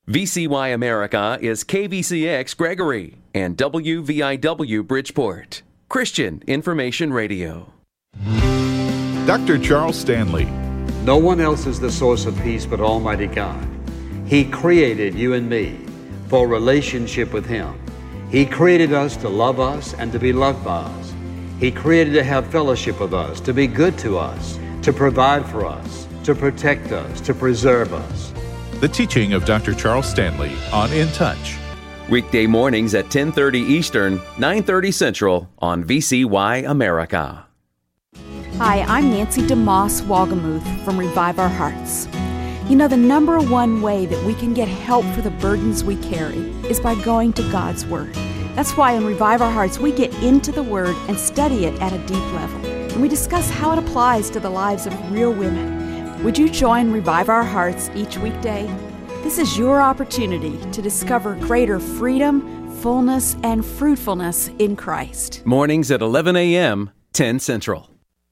VCY America is KVCX Gregory and WVIW Bridgeport. Christian Information Radio. Dr. Charles Stanley. No one else is the source of peace but Almighty God. He created you and me for relationship with Him. He created us to love us and to be loved by us. He created to have fellowship with us, to be good to us, to provide for us, to protect us, to preserve us. The teaching of Dr. Charles Stanley on In Touch. Weekday mornings at 10:30 Eastern, 9:30 Central on VCY America. Hi, I'm Nancy DeMoss Wagamuth from Revive Our Hearts. You know, the number one way that we can get help for the burdens we carry is by going to God's Word. That's why in Revive Our Hearts we get into the Word and study it at a deep level. And we discuss how it applies to the lives of real women. Would you join Revive Our Hearts each weekday? This is your opportunity to discover greater freedom, fullness, and fruitfulness in Christ. Mornings at 11 a.m., 10 Central.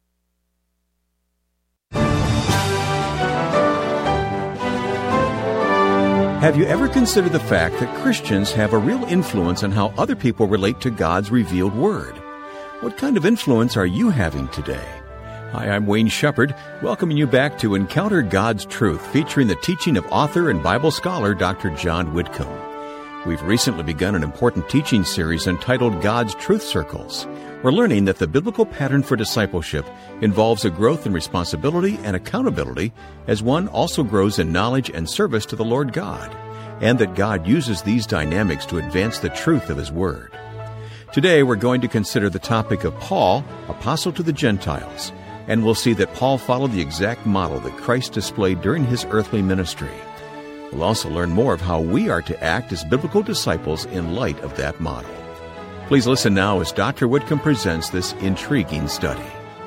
Have you ever considered the fact that Christians have a real influence on how other people relate to God's revealed Word? What kind of influence are you having today? Hi, I'm Wayne Shepherd, welcoming you back to Encounter God's Truth, featuring the teaching of author and Bible scholar Dr. John Whitcomb. We've recently begun an important teaching series entitled God's Truth Circles. We're learning that the biblical pattern for discipleship involves a growth in responsibility and accountability as one also grows in knowledge and service to the Lord God, and that God uses these dynamics to advance the truth of His Word. Today, we're going to consider the topic of Paul, apostle to the Gentiles, and we'll see that Paul followed the exact model that Christ displayed during His earthly ministry. We'll also learn more of how we are to act as biblical disciples in light of that model. Please listen now as Dr. Whitcomb presents this intriguing study.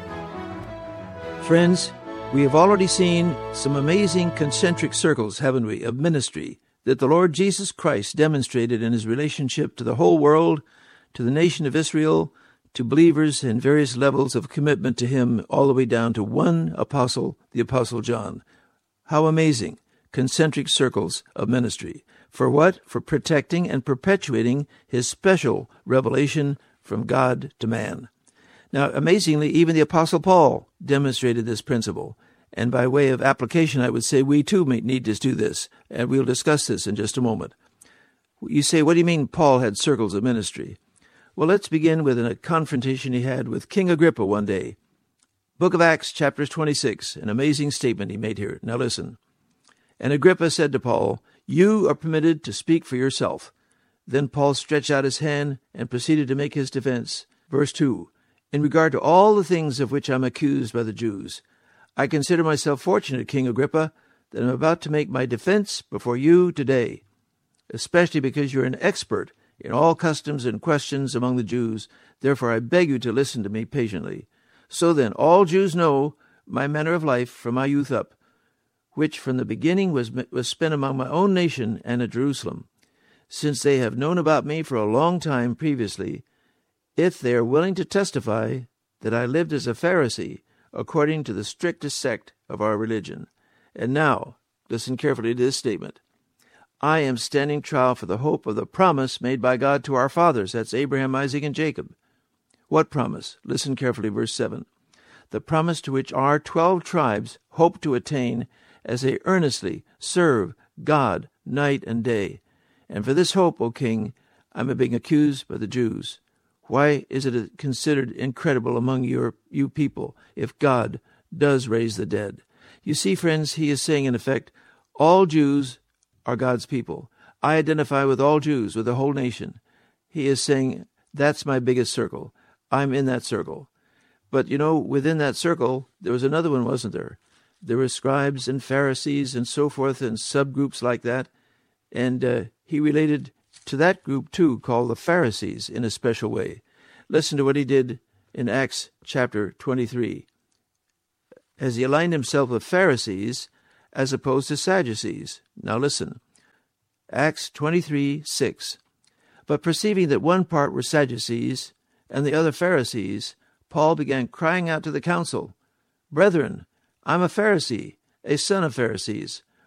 Friends, we have already seen some amazing concentric circles, haven't we, of ministry that the Lord Jesus Christ demonstrated in His relationship to the whole world, to the nation of Israel, to believers in various levels of commitment to Him, all the way down to one apostle, the Apostle John. How amazing! Concentric circles of ministry. For what? For protecting and perpetuating His special revelation from God to man. Now, amazingly, even the Apostle Paul demonstrated this principle. And by way of application, I would say we too may need to do this, and we'll discuss this in just a moment. You say, what do you mean Paul had circles of ministry? Well, let's begin with a confrontation he had with King Agrippa one day. Book of Acts, chapter 26, an amazing statement he made here. Now listen. And Agrippa said to Paul, "You are permitted to speak for yourself." Then Paul stretched out his hand and proceeded to make his defense. Verse 2, "In regard to all the things of which I am accused by the Jews, I consider myself fortunate, King Agrippa, that I am about to make my defense before you today, especially because you are an expert in all customs and questions among the Jews. Therefore I beg you to listen to me patiently. So then, all Jews know my manner of life from my youth up, which from the beginning was spent among my own nation and at Jerusalem. Since they have known about me for a long time previously, if they are willing to testify that I lived as a Pharisee, according to the strictest sect of our religion. And now, listen carefully to this statement. I am standing trial for the hope of the promise made by God to our fathers. That's Abraham, Isaac, and Jacob. What promise? Listen carefully, verse 7. The promise to which our 12 tribes hope to attain as they earnestly serve God night and day. And for this hope, O king, I am being accused by the Jews. Why is it considered incredible among you people if God does raise the dead? You see, friends, he is saying, in effect, all Jews are God's people. I identify with all Jews, with the whole nation. He is saying, that's my biggest circle. I'm in that circle. But, within that circle, there was another one, wasn't there? There were scribes and Pharisees and so forth and subgroups like that. And he related to that group, too, called the Pharisees, in a special way. Listen to what he did in Acts chapter 23. As he aligned himself with Pharisees as opposed to Sadducees. Now listen. Acts 23:6. But perceiving that one part were Sadducees and the other Pharisees, Paul began crying out to the council, Brethren, I'm a Pharisee, a son of Pharisees.